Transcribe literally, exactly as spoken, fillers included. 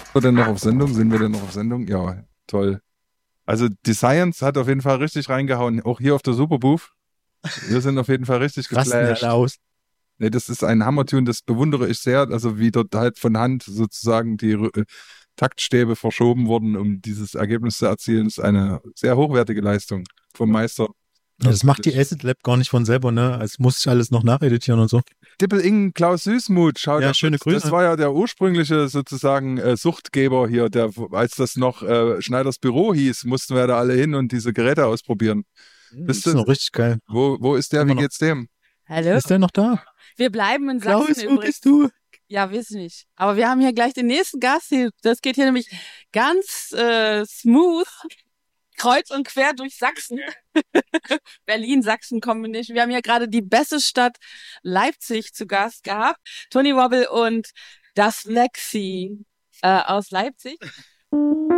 wir denn noch auf Sendung? Sind wir denn noch auf Sendung? Ja, toll. Also die Science hat auf jeden Fall richtig reingehauen. Auch hier auf der Superbooth. Wir sind auf jeden Fall richtig Rasten ja geflasht. alle aus. Nee, das ist ein Hammertune, das bewundere ich sehr. Also wie dort halt von Hand sozusagen die äh, Taktstäbe verschoben wurden, um dieses Ergebnis zu erzielen, ist eine sehr hochwertige Leistung vom Meister. Ja, das macht die Wirklich. Acid Lab gar nicht von selber, ne? Es muss ich alles noch nacheditieren und so. Dippel-Ingen Klaus Süßmuth, schau Ja, da, schöne das Grüße. war ja der ursprüngliche sozusagen äh, Suchtgeber hier, der, als das noch äh, Schneiders Büro hieß, mussten wir da alle hin und diese Geräte ausprobieren. Das Wisst ist ihr, noch richtig geil. wo, wo ist der, Immer wie noch. geht's dem? Hallo? Ist der noch da? Wir bleiben in Klaus, Sachsen wo übrigens. bist du? Ja, weiß nicht. Aber wir haben hier gleich den nächsten Gast. Hier. Das geht hier nämlich ganz äh, smooth, kreuz und quer durch Sachsen. Berlin-Sachsen-Combination. Wir haben hier gerade die beste Stadt Leipzig zu Gast gehabt. Tony Wobble und das Lexi äh, aus Leipzig.